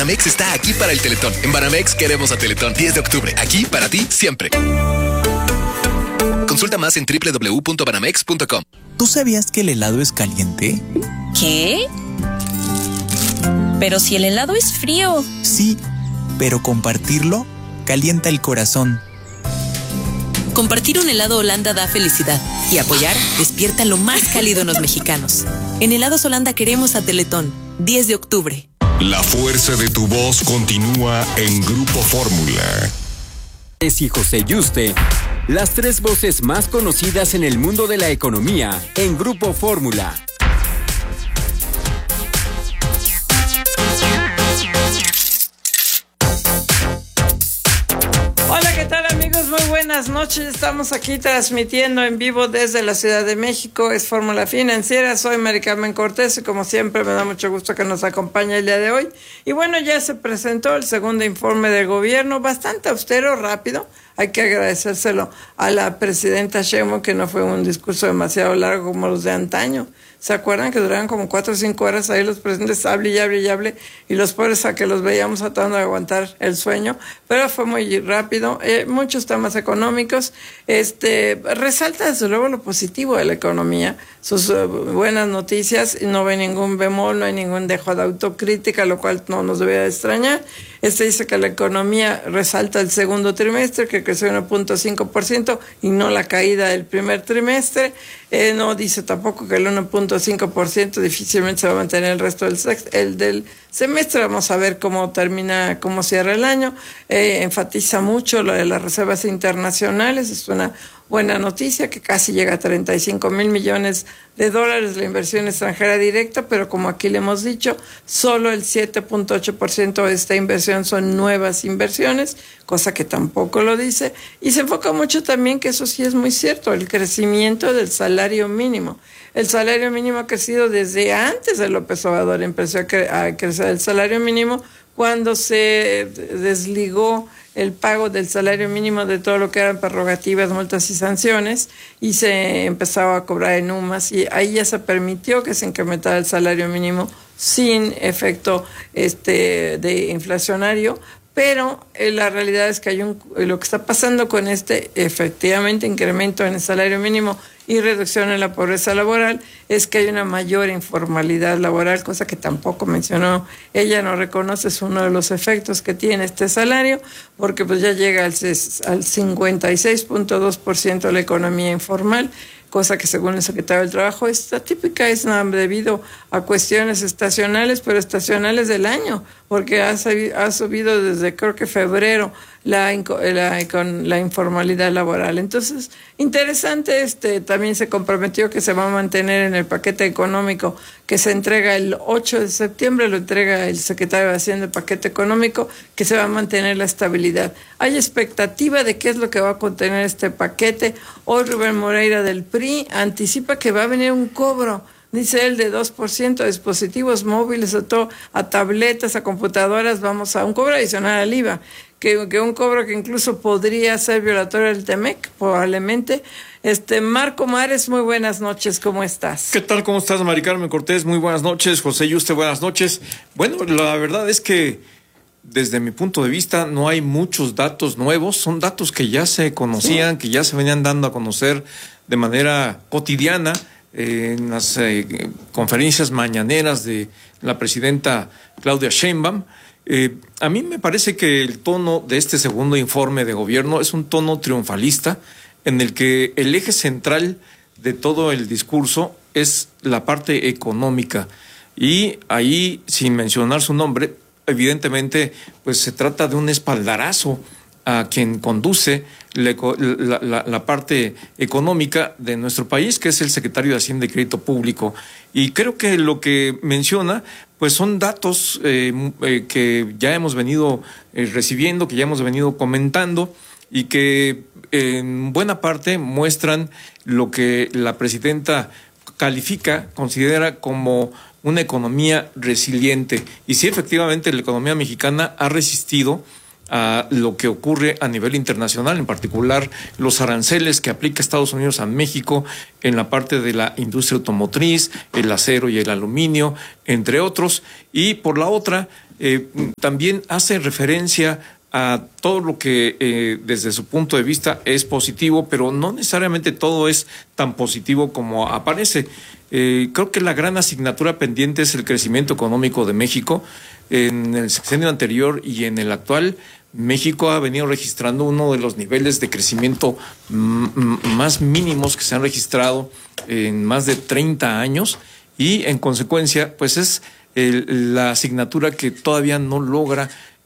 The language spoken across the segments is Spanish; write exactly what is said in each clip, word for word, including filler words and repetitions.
Banamex está aquí para el Teletón. En Banamex queremos a Teletón. diez de octubre. Aquí para ti siempre. Consulta más en doble u doble u doble u punto banamex punto com. ¿Tú sabías que el helado es caliente? ¿Qué? Pero si el helado es frío. Sí, pero compartirlo calienta el corazón. Compartir un helado Holanda da felicidad y apoyar despierta lo más cálido en los mexicanos. En Helados Holanda queremos a Teletón. diez de octubre. La fuerza de tu voz continúa en Grupo Fórmula. Y José Yuste, las tres voces más conocidas en el mundo de la economía en Grupo Fórmula. Hola, ¿qué tal, amigos? Muy buenas noches. Estamos aquí transmitiendo en vivo desde la Ciudad de México. Es Fórmula Financiera. Soy Mari Carmen Cortés y como siempre me da mucho gusto que nos acompañe el día de hoy. Y bueno, ya se presentó el segundo informe del gobierno, bastante austero, rápido. Hay que agradecérselo a la presidenta Sheinbaum, que no fue un discurso demasiado largo como los de antaño. ¿Se acuerdan que duraban como cuatro o cinco horas ahí los presidentes, hable y hable y hable, y los pobres a que los veíamos tratando de aguantar el sueño? Pero fue muy rápido. Eh, muchos temas económicos. Este, resalta desde luego lo positivo de la economía, sus uh, buenas noticias, y no ve ningún bemol, no hay ningún dejo de autocrítica, lo cual no nos debería de extrañar. Este dice que la economía resalta el segundo trimestre, que creció uno punto cinco por ciento y no la caída del primer trimestre. Eh, no dice tampoco que el uno punto cinco por ciento difícilmente se va a mantener el resto del, sex, el del semestre. Vamos a ver cómo termina, cómo cierra el año. Eh, enfatiza mucho lo de las reservas internacionales. Es una buena noticia, que casi llega a treinta y cinco mil millones de dólares la inversión extranjera directa, pero como aquí le hemos dicho, solo el siete punto ocho por ciento de esta inversión son nuevas inversiones, cosa que tampoco lo dice, y se enfoca mucho también, que eso sí es muy cierto, el crecimiento del salario mínimo. El salario mínimo ha crecido desde antes de López Obrador, empezó a, cre- a crecer el salario mínimo cuando se desligó el pago del salario mínimo de todo lo que eran prerrogativas, multas y sanciones, y se empezaba a cobrar en U M A S, y ahí ya se permitió que se incrementara el salario mínimo sin efecto este de inflacionario. Pero eh, la realidad es que hay un lo que está pasando con este efectivamente incremento en el salario mínimo y reducción en la pobreza laboral es que hay una mayor informalidad laboral, cosa que tampoco mencionó. Ella no reconoce, es uno de los efectos que tiene este salario, porque pues ya llega al, al cincuenta y seis punto dos por ciento de la economía informal, cosa que según el secretario del Trabajo es típica, es debido a cuestiones estacionales, pero estacionales del año, porque ha, ha subido desde creo que febrero la, la, con la informalidad laboral. Entonces, interesante, este también se comprometió que se va a mantener en el paquete económico que se entrega el ocho de septiembre, lo entrega el secretario de Hacienda, el paquete económico, que se va a mantener la estabilidad. Hay expectativa de qué es lo que va a contener este paquete. Hoy Rubén Moreira del P R I anticipa que va a venir un cobro, dice él, de dos por ciento a dispositivos móviles, a, todo, a tabletas, a computadoras, vamos a un cobro adicional al I V A, que, que un cobro que incluso podría ser violatorio del T E M E C, probablemente. Este, Marco Mares, muy buenas noches, ¿cómo estás? ¿Qué tal? ¿Cómo estás, Mari Carmen Cortés? Muy buenas noches. José Yuste, buenas noches. Bueno, la verdad es que desde mi punto de vista no hay muchos datos nuevos, son datos que ya se conocían, sí, que ya se venían dando a conocer de manera cotidiana eh, en las eh, conferencias mañaneras de la presidenta Claudia Sheinbaum. Eh, a mí me parece que el tono de este segundo informe de gobierno es un tono triunfalista, en el que el eje central de todo el discurso es la parte económica. Y ahí, sin mencionar su nombre, evidentemente, pues se trata de un espaldarazo a quien conduce la, la, la, la parte económica de nuestro país, que es el secretario de Hacienda y Crédito Público. Y creo que lo que menciona, pues son datos eh, eh, que ya hemos venido eh, recibiendo, que ya hemos venido comentando, y que en buena parte muestran lo que la presidenta califica, considera como una economía resiliente. Y sí, efectivamente, la economía mexicana ha resistido a lo que ocurre a nivel internacional, en particular los aranceles que aplica Estados Unidos a México en la parte de la industria automotriz, el acero y el aluminio, entre otros. Y por la otra, eh, también hace referencia a todo lo que eh, desde su punto de vista es positivo, pero no necesariamente todo es tan positivo como aparece. Eh, creo que la gran asignatura pendiente es el crecimiento económico de México. En el sexenio anterior y en el actual, México ha venido registrando uno de los niveles de crecimiento más mínimos que se han registrado en más de treinta años y en consecuencia pues es el, la asignatura que todavía no logra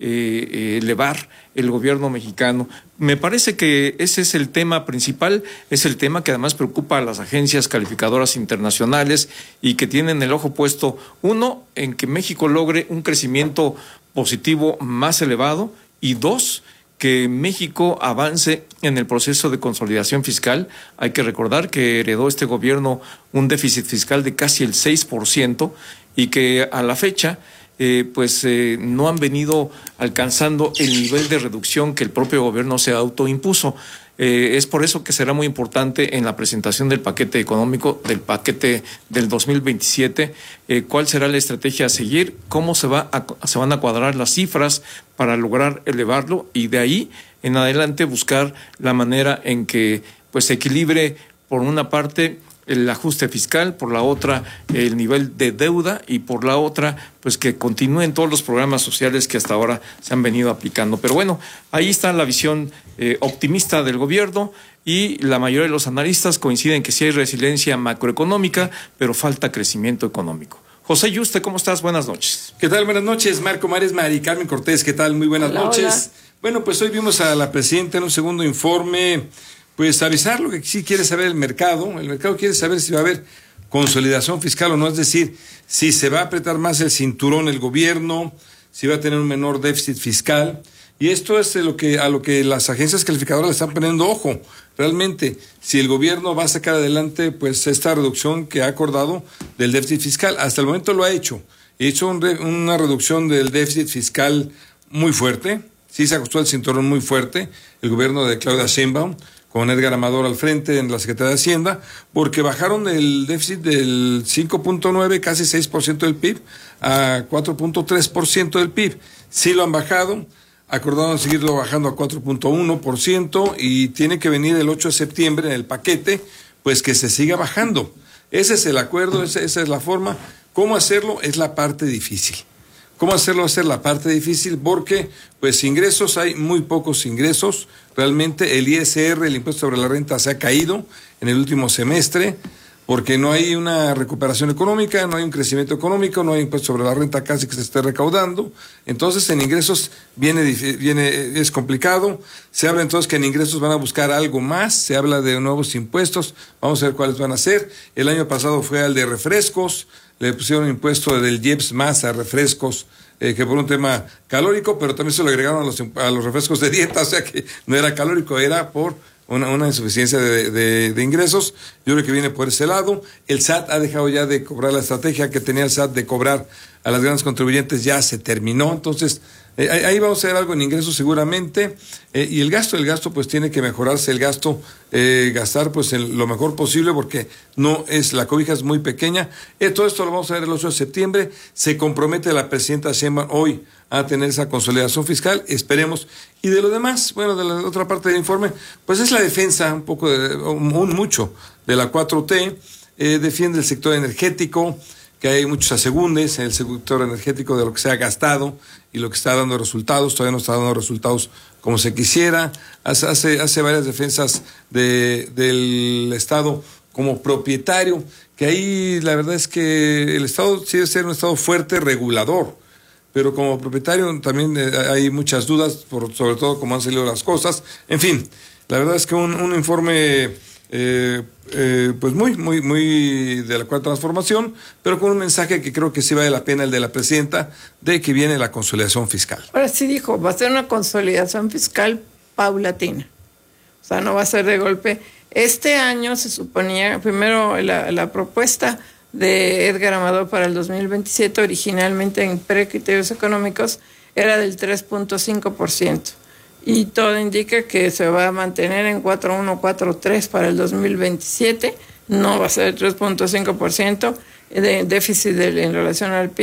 eh, elevar el gobierno mexicano. Me parece que ese es el tema principal, es el tema que además preocupa a las agencias calificadoras internacionales y que tienen el ojo puesto, uno, en que México logre un crecimiento positivo más elevado y dos, que México avance en el proceso de consolidación fiscal. Hay que recordar que heredó este gobierno un déficit fiscal de casi el seis por ciento y que a la fecha eh, pues eh, no han venido alcanzando el nivel de reducción que el propio gobierno se autoimpuso. Eh, es por eso que será muy importante en la presentación del paquete económico, del paquete del dos mil veintisiete, eh, cuál será la estrategia a seguir, cómo se, va a, se van a cuadrar las cifras para lograr elevarlo y de ahí en adelante buscar la manera en que pues se equilibre por una parte el ajuste fiscal, por la otra el nivel de deuda y por la otra pues que continúen todos los programas sociales que hasta ahora se han venido aplicando. Pero bueno, ahí está la visión eh, optimista del gobierno y la mayoría de los analistas coinciden que sí hay resiliencia macroeconómica, pero falta crecimiento económico. José Yuste, ¿cómo estás? Buenas noches. ¿Qué tal? Buenas noches, Marco Mares, Mari Carmen Cortés, ¿qué tal? Muy buenas hola, noches. Hola. Bueno, pues hoy vimos a la presidenta en un segundo informe pues avisar lo que sí quiere saber el mercado. El mercado quiere saber si va a haber consolidación fiscal o no, es decir, si se va a apretar más el cinturón el gobierno, si va a tener un menor déficit fiscal. Y esto es lo que, a lo que las agencias calificadoras le están poniendo ojo. Realmente, si el gobierno va a sacar adelante pues esta reducción que ha acordado del déficit fiscal, hasta el momento lo ha hecho. Ha hecho un re, una reducción del déficit fiscal muy fuerte, sí se ajustó el cinturón muy fuerte, el gobierno de Claudia Sheinbaum, con Edgar Amador al frente en la Secretaría de Hacienda, porque bajaron el déficit del cinco punto nueve, casi seis por ciento del P I B, a cuatro punto tres por ciento del P I B. Sí lo han bajado, acordaron seguirlo bajando a cuatro punto uno por ciento y tiene que venir el ocho de septiembre en el paquete, pues que se siga bajando. Ese es el acuerdo, esa, esa es la forma. ¿Cómo hacerlo? Es la parte difícil. ¿Cómo hacerlo? Hacer la parte difícil porque, pues, ingresos, hay muy pocos ingresos. Realmente el I S R, el impuesto sobre la renta, se ha caído en el último semestre porque no hay una recuperación económica, no hay un crecimiento económico, no hay impuesto sobre la renta casi que se esté recaudando. Entonces, en ingresos viene, viene es complicado. Se habla entonces que en ingresos van a buscar algo más, se habla de nuevos impuestos, vamos a ver cuáles van a ser. El año pasado fue al de refrescos, le pusieron un impuesto del I E P S más a refrescos, eh, que por un tema calórico, pero también se lo agregaron a los, a los refrescos de dieta, o sea que no era calórico, era por una, una insuficiencia de, de, de ingresos. Yo creo que viene por ese lado. El S A T ha dejado ya de cobrar, la estrategia que tenía el S A T de cobrar a las grandes contribuyentes ya se terminó, entonces eh, ahí vamos a ver algo en ingresos seguramente, eh, y el gasto, el gasto pues tiene que mejorarse, el gasto, eh, gastar pues en lo mejor posible porque no es, la cobija es muy pequeña. Eh, todo esto lo vamos a ver el ocho de septiembre, se compromete la presidenta Sheinbaum hoy a tener esa consolidación fiscal, esperemos. Y de lo demás, bueno, de la otra parte del informe, pues es la defensa un poco, de, un, mucho de la cuatro T, eh, defiende el sector energético, que hay muchos asegúnes en el sector energético de lo que se ha gastado y lo que está dando resultados, todavía no está dando resultados como se quisiera, hace, hace, hace varias defensas de, del Estado como propietario, que ahí la verdad es que el Estado sí debe ser un Estado fuerte, regulador, pero como propietario también hay muchas dudas, por, sobre todo cómo han salido las cosas. En fin, la verdad es que un, un informe eh, eh, pues muy, muy, muy de la cuarta transformación, pero con un mensaje que creo que sí vale la pena, el de la presidenta, de que viene la consolidación fiscal. Ahora sí dijo, va a ser una consolidación fiscal paulatina, o sea, no va a ser de golpe. Este año se suponía, primero la, la propuesta de Edgar Amador para el dos mil veintisiete, originalmente en precriterios económicos, era del tres punto cinco por ciento. Y todo indica que se va a mantener en cuatro punto uno, cuatro punto tres para el dos mil veintisiete, no va a ser el tres punto cinco por ciento de déficit de, en relación al P I B.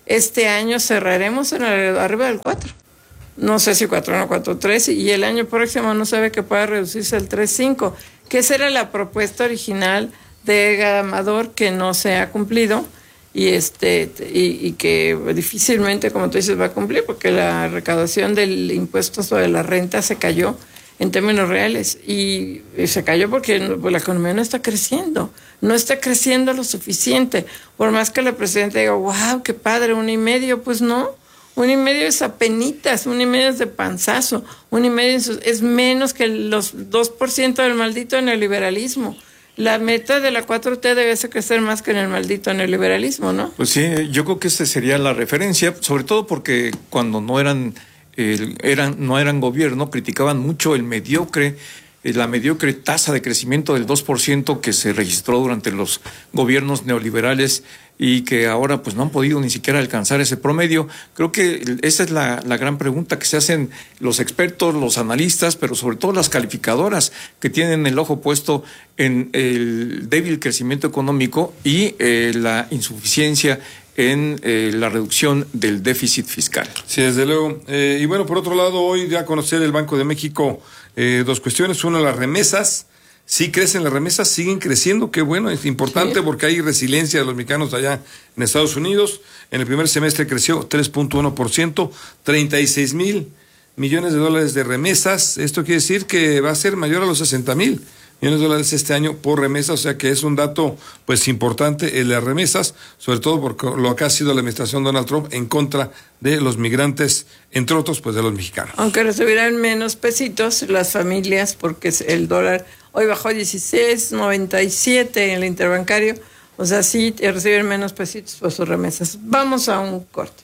Este año cerraremos en el, arriba del cuatro. No sé si cuatro uno, cuatro tres, y el año próximo no se ve que pueda reducirse al tres cinco, que esa era la propuesta original de Edgar Amador, que no se ha cumplido y este y, y que difícilmente, como tú dices, va a cumplir, porque la recaudación del impuesto sobre la renta se cayó en términos reales, y, y se cayó porque pues, la economía no está creciendo, no está creciendo lo suficiente, por más que la presidenta diga, wow, qué padre, uno y medio, pues no. Un y medio es apenitas, un y medio es de panzazo, un y medio es, es menos que los dos por ciento del maldito neoliberalismo. La meta de la cuatro T debe ser crecer más que en el maldito neoliberalismo, ¿no? Pues sí, yo creo que esa sería la referencia, sobre todo porque cuando no eran, eh, eran, no eran gobierno, criticaban mucho el mediocre, eh, la mediocre tasa de crecimiento del dos por ciento que se registró durante los gobiernos neoliberales y que ahora pues no han podido ni siquiera alcanzar ese promedio. Creo que esa es la, la gran pregunta que se hacen los expertos, los analistas, pero sobre todo las calificadoras que tienen el ojo puesto en el débil crecimiento económico y eh, la insuficiencia en eh, la reducción del déficit fiscal. Sí, desde luego. Eh, y bueno, por otro lado, hoy ya a conocer el Banco de México eh, dos cuestiones. Uno, las remesas. Sí crecen las remesas, siguen creciendo, qué bueno, es importante sí. Porque hay resiliencia de los mexicanos allá en Estados Unidos. En el primer semestre creció tres punto uno por ciento, treinta y seis mil millones de dólares de remesas. Esto quiere decir que va a ser mayor a los sesenta mil millones de dólares este año por remesas, o sea que es un dato pues importante en las remesas, sobre todo por lo que ha sido la administración Donald Trump en contra de los migrantes, entre otros pues de los mexicanos. Aunque recibirán menos pesitos las familias, porque el dólar hoy bajó dieciséis noventa y siete en el interbancario, o sea, sí reciben menos pesitos por sus remesas. Vamos a un corte.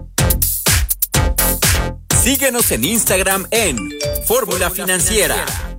Síguenos en Instagram en Fórmula Financiera.